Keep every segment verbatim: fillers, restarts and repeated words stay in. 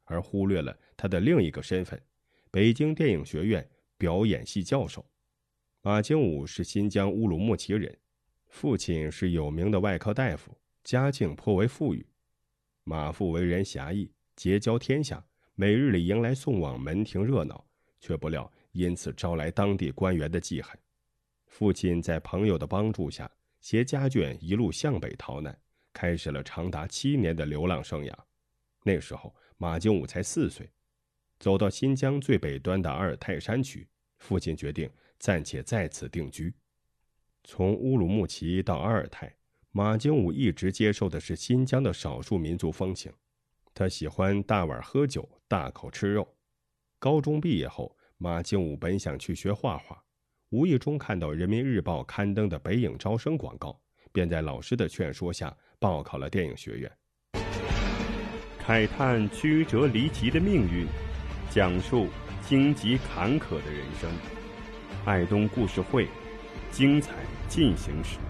而忽略了他的另一个身份——北京电影学院表演系教授。马经武是新疆乌鲁木齐人，父亲是有名的外科大夫，家境颇为富裕。马父为人侠义，结交天下，每日里迎来送往，门庭热闹，却不料因此招来当地官员的记恨。父亲在朋友的帮助下，携家眷一路向北逃难，开始了长达七年的流浪生涯。那时候马经武才四岁，走到新疆最北端的阿尔泰山区，父亲决定暂且在此定居。从乌鲁木齐到阿尔泰，马经武一直接受的是新疆的少数民族风情。他喜欢大碗喝酒，大口吃肉。高中毕业后，马经武本想去学画画，无意中看到人民日报刊登的北影招生广告，便在老师的劝说下报考了电影学院。 慨叹曲折离奇的命运，讲述荆棘坎坷的人生。爱东故事会，精彩进行时。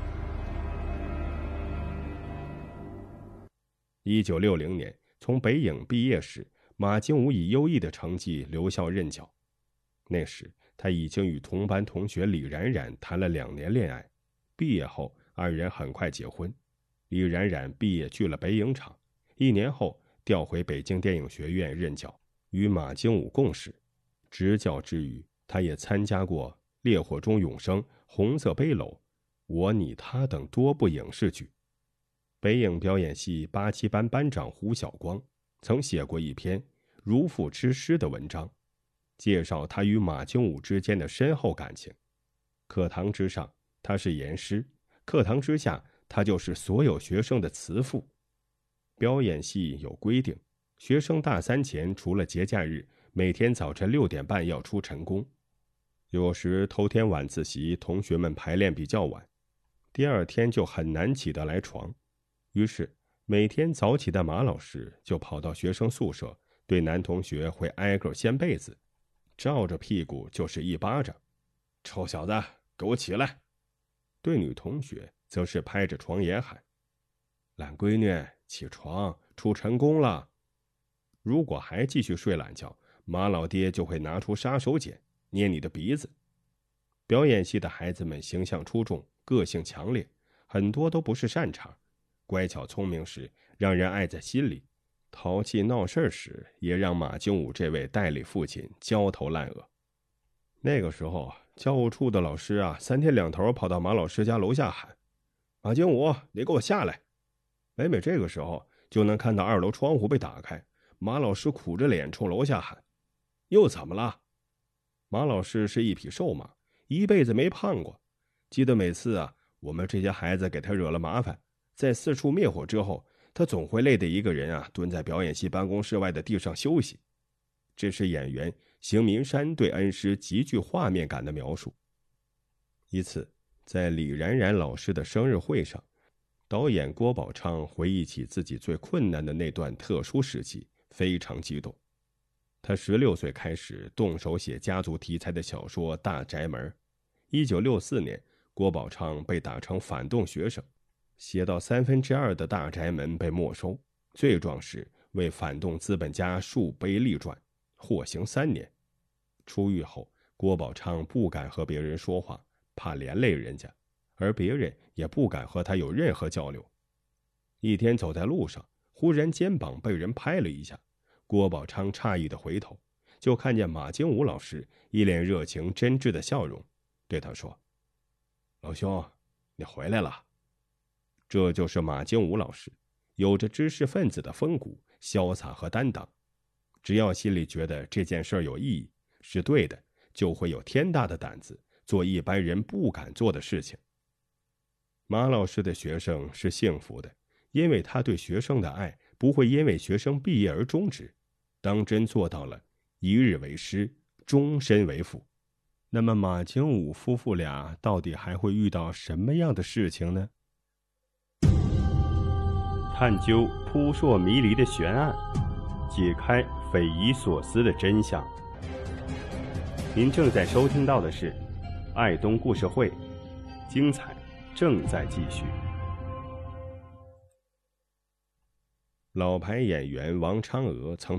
一九六零年，从北影毕业时，马经武以优异的成绩留校任教。那时他已经与同班同学李冉冉谈了两年恋爱。毕业后，二人很快结婚。李冉冉毕业去了北影厂，一年后调回北京电影学院任教，与马经武共事。执教之余，他也参加过《烈火中永生》《红色背篓》《我你他》等多部影视剧。北影表演系八七班班长胡晓光曾写过一篇《如父之诗》的文章，介绍他与马经武之间的深厚感情。课堂之上，他是严师；课堂之下，他就是所有学生的慈父。表演系有规定，学生大三前除了节假日，每天早晨六点半要出晨功。有时头天晚自习，同学们排练比较晚，第二天就很难起得来床。于是每天早起的马老师就跑到学生宿舍，对男同学会挨个掀被子，照着屁股就是一巴掌：“臭小子，给我起来！”对女同学则是拍着床沿喊：“懒闺女，起床，出晨功了。”如果还继续睡懒觉，马老爹就会拿出杀手锏，捏你的鼻子。表演系的孩子们形象出众，个性强烈，很多都不是善茬，乖巧聪明时让人爱在心里，淘气闹事时也让马经武这位代理父亲焦头烂额。那个时候教务处的老师啊，三天两头跑到马老师家楼下喊：“马经武，你给我下来！”每每这个时候就能看到二楼窗户被打开，马老师苦着脸冲楼下喊：“又怎么了？”马老师是一匹瘦马，一辈子没胖过。记得每次啊，我们这些孩子给他惹了麻烦，在四处灭火之后，他总会累得一个人啊，蹲在表演系办公室外的地上休息。这是演员邢民山对恩师极具画面感的描述。一次，在李冉冉老师的生日会上，导演郭宝昌回忆起自己最困难的那段特殊时期，非常激动。他十六岁开始动手写家族题材的小说《大宅门》。一九六四年，郭宝昌被打成反动学生，写到三分之二的《大宅门》被没收，罪状是为反动资本家树碑立传，获刑三年。出狱后，郭宝昌不敢和别人说话，怕连累人家，而别人也不敢和他有任何交流。一天走在路上，忽然肩膀被人拍了一下，郭宝昌诧异地回头，就看见马经武老师一脸热情真挚的笑容，对他说：“老兄，你回来了。”这就是马经武老师，有着知识分子的风骨、潇洒和担当。只要心里觉得这件事有意义，是对的，就会有天大的胆子做一般人不敢做的事情。马老师的学生是幸福的，因为他对学生的爱不会因为学生毕业而终止，当真做到了一日为师，终身为父。那么马经武夫妇俩到底还会遇到什么样的事情呢？ 探究扑朔迷离的悬案，解开匪夷所思的真相。您正在收听到的是爱东故事会，精彩正在继续。 老牌演员王昌娥曾